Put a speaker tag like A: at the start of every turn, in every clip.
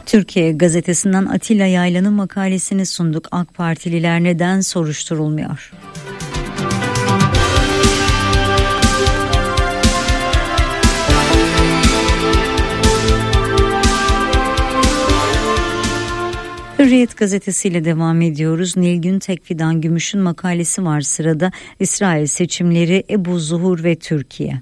A: Türkiye gazetesinden Atilla Yaylan'ın makalesini sunduk. AK Partililer neden soruşturulmuyor? Hürriyet gazetesiyle devam ediyoruz. Nilgün Tekfidan Gümüş'ün makalesi var sırada. İsrail seçimleri, Ebu Zuhur ve Türkiye.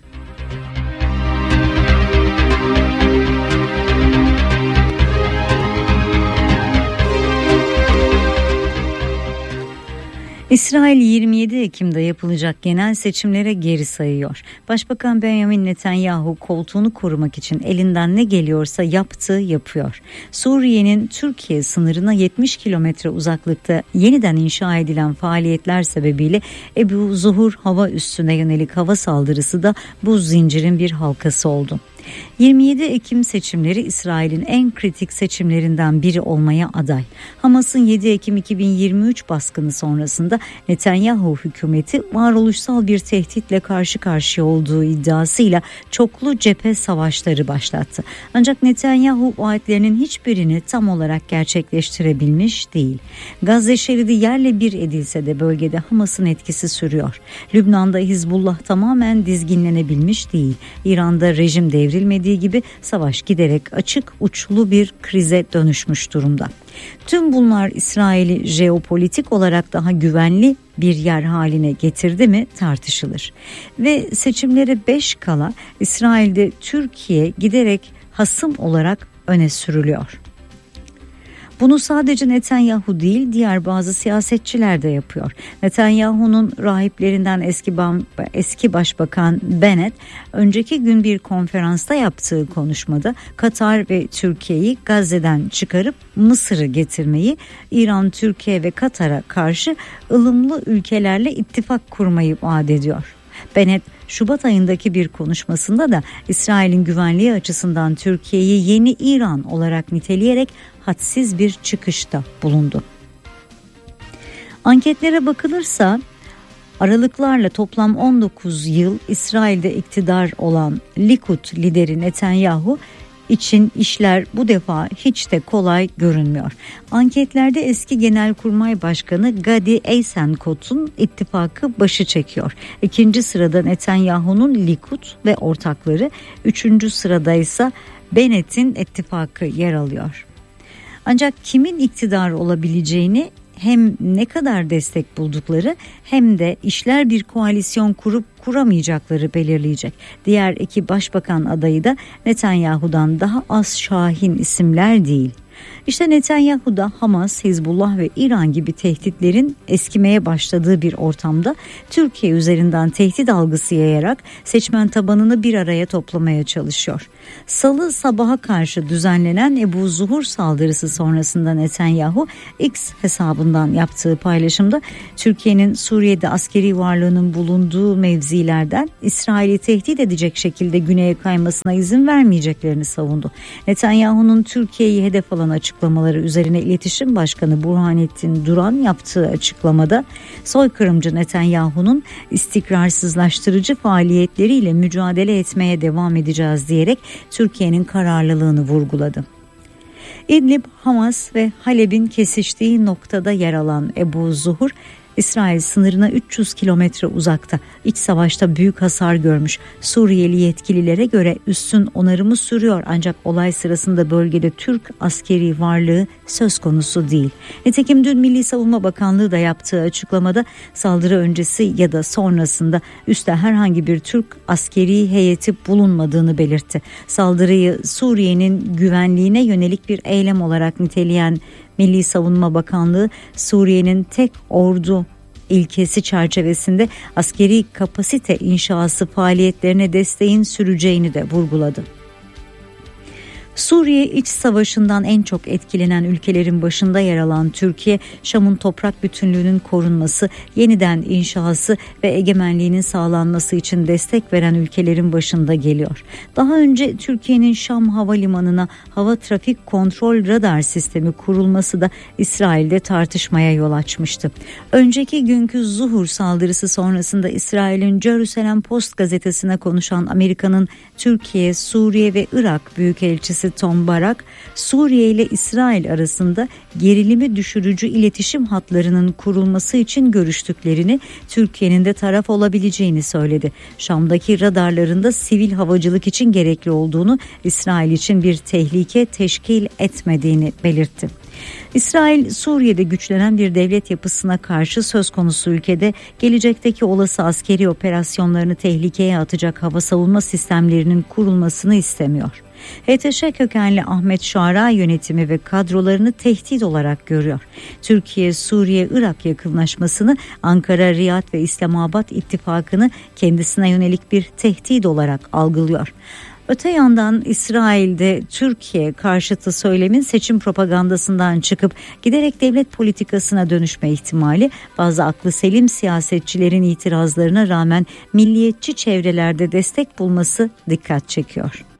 A: İsrail 27 Ekim'de yapılacak genel seçimlere geri sayıyor. Başbakan Benjamin Netanyahu koltuğunu korumak için elinden ne geliyorsa yapıyor. Suriye'nin Türkiye sınırına 70 kilometre uzaklıkta yeniden inşa edilen faaliyetler sebebiyle Ebu Zuhur hava üssüne yönelik hava saldırısı da bu zincirin bir halkası oldu. 27 Ekim seçimleri İsrail'in en kritik seçimlerinden biri olmaya aday. Hamas'ın 7 Ekim 2023 baskını sonrasında Netanyahu hükümeti varoluşsal bir tehditle karşı karşıya olduğu iddiasıyla çoklu cephe savaşları başlattı. Ancak Netanyahu vaatlerinin hiçbirini tam olarak gerçekleştirebilmiş değil. Gazze şeridi yerle bir edilse de bölgede Hamas'ın etkisi sürüyor. Lübnan'da Hizbullah tamamen dizginlenebilmiş değil. İran'da rejim devrilmediği gibi savaş giderek açık uçlu bir krize dönüşmüş durumda. Tüm bunlar İsrail'i jeopolitik olarak daha güvenli bir yer haline getirdi mi tartışılır. Ve seçimlere 5 kala İsrail'de Türkiye giderek hasım olarak öne sürülüyor. Bunu sadece Netanyahu değil, diğer bazı siyasetçiler de yapıyor. Netanyahu'nun rahiplerinden eski başbakan Bennett önceki gün bir konferansta yaptığı konuşmada Katar ve Türkiye'yi Gazze'den çıkarıp Mısır'ı getirmeyi, İran, Türkiye ve Katar'a karşı ılımlı ülkelerle ittifak kurmayı vaat ediyor. Bennett Şubat ayındaki bir konuşmasında da İsrail'in güvenliği açısından Türkiye'yi yeni İran olarak niteleyerek hadsiz bir çıkışta bulundu. Anketlere bakılırsa aralıklarla toplam 19 yıl İsrail'de iktidar olan Likud lideri Netanyahu için işler bu defa hiç de kolay görünmüyor. Anketlerde eski Genelkurmay Başkanı Gadi Eisenkot'un ittifakı başı çekiyor. İkinci sırada Netanyahu'nun Likud ve ortakları, üçüncü sırada ise Bennett'in ittifakı yer alıyor. Ancak kimin iktidar olabileceğini, hem ne kadar destek buldukları hem de işler bir koalisyon kurup kuramayacakları belirleyecek. Diğer iki başbakan adayı da Netanyahu'dan daha az şahin isimler değil. İşte Netanyahu da Hamas, Hizbullah ve İran gibi tehditlerin eskimeye başladığı bir ortamda Türkiye üzerinden tehdit algısı yayarak seçmen tabanını bir araya toplamaya çalışıyor. Salı sabaha karşı düzenlenen Ebu Zuhur saldırısı sonrasında Netanyahu X hesabından yaptığı paylaşımda Türkiye'nin Suriye'de askeri varlığının bulunduğu mevzilerden İsrail'i tehdit edecek şekilde güneye kaymasına izin vermeyeceklerini savundu. Netanyahu'nun Türkiye'yi hedef alan açıklamaları üzerine İletişim Başkanı Burhanettin Duran yaptığı açıklamada soykırımcı Netanyahu'nun istikrarsızlaştırıcı faaliyetleriyle mücadele etmeye devam edeceğiz diyerek Türkiye'nin kararlılığını vurguladı. İdlib, Hamas ve Halep'in kesiştiği noktada yer alan Ebu Zuhur, İsrail sınırına 300 kilometre uzakta, iç savaşta büyük hasar görmüş. Suriyeli yetkililere göre üssün onarımı sürüyor, ancak olay sırasında bölgede Türk askeri varlığı söz konusu değil. Nitekim dün Milli Savunma Bakanlığı da yaptığı açıklamada saldırı öncesi ya da sonrasında üste herhangi bir Türk askeri heyeti bulunmadığını belirtti. Saldırıyı Suriye'nin güvenliğine yönelik bir eylem olarak niteleyen Milli Savunma Bakanlığı, Suriye'nin tek ordu ilkesi çerçevesinde askeri kapasite inşası faaliyetlerine desteğin süreceğini de vurguladı. Suriye iç savaşından en çok etkilenen ülkelerin başında yer alan Türkiye, Şam'ın toprak bütünlüğünün korunması, yeniden inşası ve egemenliğinin sağlanması için destek veren ülkelerin başında geliyor. Daha önce Türkiye'nin Şam Havalimanı'na hava trafik kontrol radar sistemi kurulması da İsrail'de tartışmaya yol açmıştı. Önceki günkü Zuhur saldırısı sonrasında İsrail'in Jerusalem Post gazetesine konuşan Amerika'nın Türkiye, Suriye ve Irak Büyükelçisi Büyükelçisi Tom Barak, Suriye ile İsrail arasında gerilimi düşürücü iletişim hatlarının kurulması için görüştüklerini, Türkiye'nin de taraf olabileceğini söyledi. Şam'daki radarlarında sivil havacılık için gerekli olduğunu, İsrail için bir tehlike teşkil etmediğini belirtti. İsrail, Suriye'de güçlenen bir devlet yapısına karşı söz konusu ülkede gelecekteki olası askeri operasyonlarını tehlikeye atacak hava savunma sistemlerinin kurulmasını istemiyor. HTŞ kökenli Ahmet Şara yönetimi ve kadrolarını tehdit olarak görüyor. Türkiye, Suriye-Irak yakınlaşmasını, Ankara-Riyad ve İslamabad ittifakını kendisine yönelik bir tehdit olarak algılıyor. Öte yandan İsrail'de Türkiye karşıtı söylemin seçim propagandasından çıkıp giderek devlet politikasına dönüşme ihtimali, bazı aklı selim siyasetçilerin itirazlarına rağmen milliyetçi çevrelerde destek bulması dikkat çekiyor.